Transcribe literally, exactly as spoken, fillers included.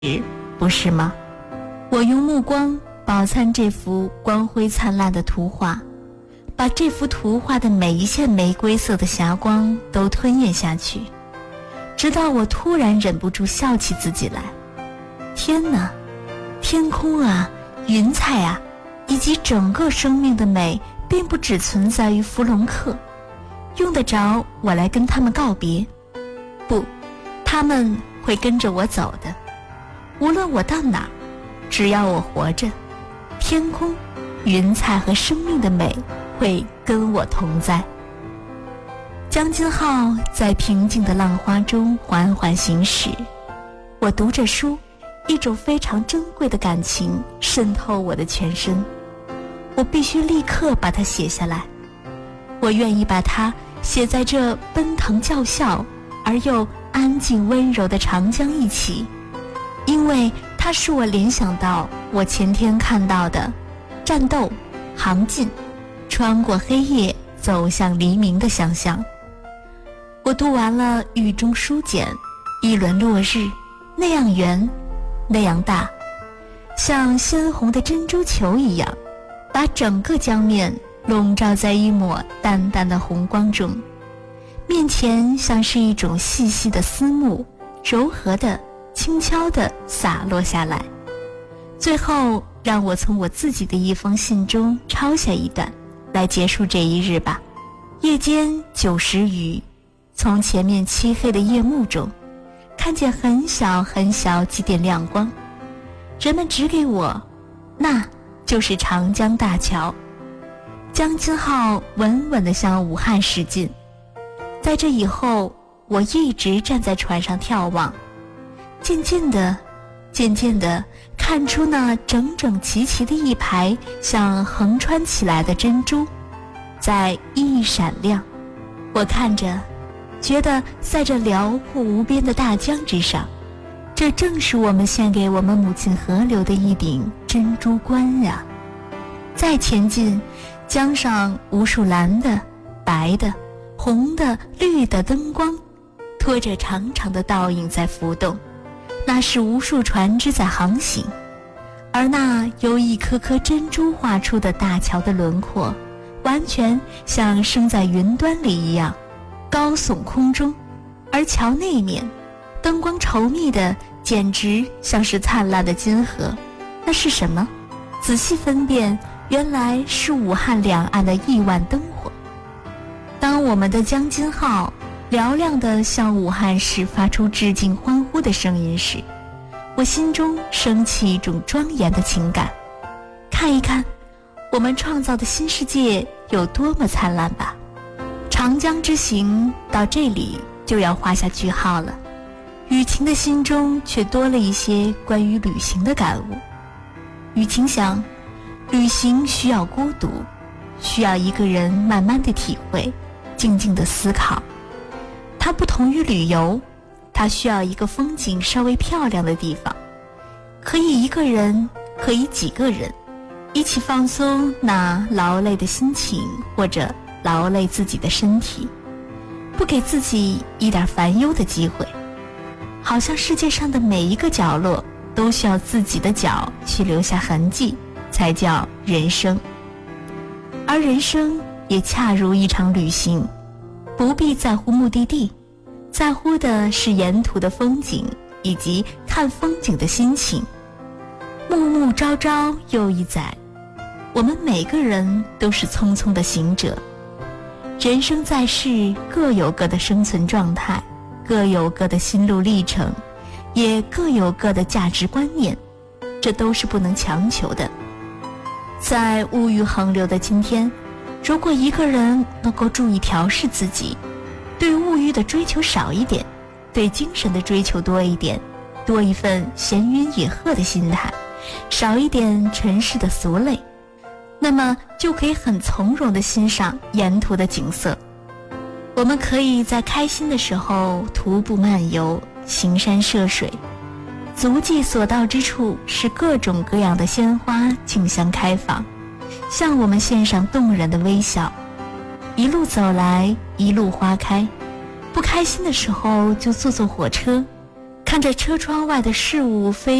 不是吗？我用目光饱餐这幅光辉灿烂的图画，把这幅图画的每一线玫瑰色的霞光都吞咽下去，直到我突然忍不住笑起自己来。天哪，天空啊，云彩啊，以及整个生命的美并不只存在于弗龙克，用得着我来跟他们告别？不，他们会跟着我走的。无论我到哪，只要我活着，天空、云彩和生命的美会跟我同在。江津号在平静的浪花中缓缓行驶，我读着书，一种非常珍贵的感情渗透我的全身，我必须立刻把它写下来。我愿意把它写在这奔腾叫嚣而又安静温柔的长江一起，因为它使我联想到我前天看到的战斗、航进、穿过黑夜走向黎明的想象。我读完了雨中书简，一轮落日，那样圆，那样大，像鲜红的珍珠球一样，把整个江面笼罩在一抹淡淡的红光中。面前像是一种细细的丝幕，柔和的、轻巧地洒落下来。最后，让我从我自己的一封信中抄下一段，来结束这一日吧。夜间九时余，从前面漆黑的夜幕中，看见很小很小几点亮光。人们指给我，那就是长江大桥。江津号稳稳地向武汉驶进。在这以后，我一直站在船上眺望，渐渐地渐渐地看出那整整齐齐的一排像横穿起来的珍珠在熠熠闪亮。我看着，觉得在这辽阔无边的大江之上，这正是我们献给我们母亲河流的一顶珍珠冠呀。再前进，江上无数蓝的、白的、红的、绿的灯光拖着长长的倒影在浮动，那是无数船只在航行。而那由一颗颗珍珠画出的大桥的轮廓，完全像升在云端里一样高耸空中，而桥那面灯光稠密的简直像是灿烂的金河。那是什么？仔细分辨，原来是武汉两岸的亿万灯火。当我们的江津号嘹亮地向武汉市发出致敬欢呼的声音时，我心中升起一种庄严的情感。看一看我们创造的新世界有多么灿烂吧。长江之行到这里就要画下句号了，雨晴的心中却多了一些关于旅行的感悟。雨晴想，旅行需要孤独，需要一个人慢慢的体会，静静的思考。它不同于旅游，它需要一个风景稍微漂亮的地方，可以一个人，可以几个人一起放松那劳累的心情，或者劳累自己的身体，不给自己一点烦忧的机会。好像世界上的每一个角落都需要自己的脚去留下痕迹，才叫人生。而人生也恰如一场旅行，不必在乎目的地，在乎的是沿途的风景以及看风景的心情。暮暮朝朝又一载，我们每个人都是匆匆的行者。人生在世，各有各的生存状态，各有各的心路历程，也各有各的价值观念，这都是不能强求的。在物欲横流的今天，如果一个人能够注意调试自己，对物欲的追求少一点，对精神的追求多一点，多一份闲云野鹤的心态，少一点尘世的俗累，那么就可以很从容地欣赏沿途的景色。我们可以在开心的时候徒步漫游，行山涉水，足迹所到之处是各种各样的鲜花竞相开放，向我们献上动人的微笑。一路走来，一路花开。不开心的时候就坐坐火车， 看着车窗外的事物飞